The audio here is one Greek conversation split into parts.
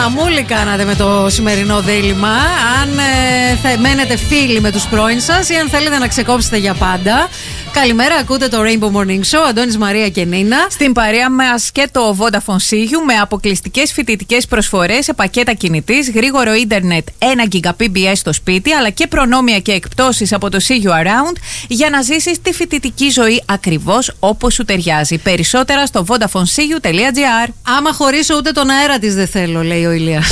μαμούλη κάνατε με το σημερινό δίλημμα. Αν θα μένετε φίλοι με τους πρώην σας ή αν θέλετε να ξεκόψετε για πάντα. Καλημέρα, ακούτε το Rainbow Morning Show. Αντώνης, Μαρία και Νίνα. Στην παρέα μας και το Vodafone Sigiu με αποκλειστικές φοιτητικές προσφορές σε πακέτα κινητής, γρήγορο ίντερνετ 1 Gbps στο σπίτι, αλλά και προνόμια και εκπτώσεις από το Sigiu Around για να ζήσεις τη φοιτητική ζωή ακριβώς όπως σου ταιριάζει. Περισσότερα στο VodafoneSigiu.gr. Άμα χωρίσω ούτε τον αέρα της δεν θέλω, λέει ο Ηλίας.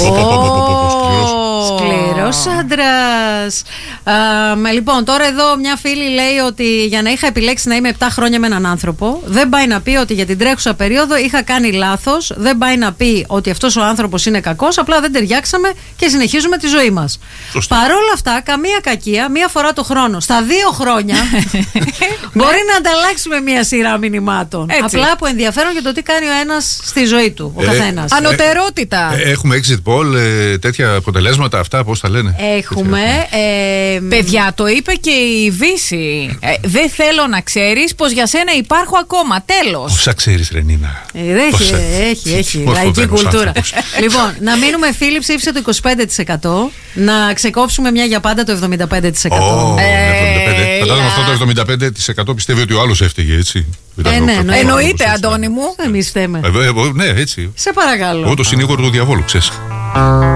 Σκληρός άντρας. Λοιπόν, τώρα εδώ μια φίλη λέει ότι για να είχα επιλέξει να είμαι 7 χρόνια με έναν άνθρωπο, δεν πάει να πει ότι για την τρέχουσα περίοδο είχα κάνει λάθος, δεν πάει να πει ότι αυτός ο άνθρωπος είναι κακός, απλά δεν ταιριάξαμε και συνεχίζουμε τη ζωή μας. Παρόλα αυτά, καμία κακία, μία φορά το χρόνο, στα 2 χρόνια, μπορεί να ανταλλάξουμε μία σειρά μηνυμάτων. Έτσι. Απλά από ενδιαφέρον για το τι κάνει ο ένας στη ζωή του, ο καθένας. Ανωτερότητα. Έχουμε exit poll, τέτοια αποτελέσματα, αυτά πώς τα λένε. Έχουμε. Παιδιά, το είπε και η Βύση. Δεν θέλω να ξέρεις πως για σένα υπάρχω ακόμα. Τέλος. Πόσα ξέρεις, ρε Νίνα. Έχει. Λαϊκή κουλτούρα. Λοιπόν, να μείνουμε φίλοι, ψήφισε το 25%. Να ξεκόψουμε μια για πάντα το 75%. Φαντάζομαι αυτό το 75% πιστεύει ότι ο άλλος έφταιγε, έτσι. Εννοείται, Αντώνη μου. Εμείς φταίμε. Ναι, έτσι. Σε παρακαλώ. Εγώ το συνήγορο του διαβόλου, ξέρεις.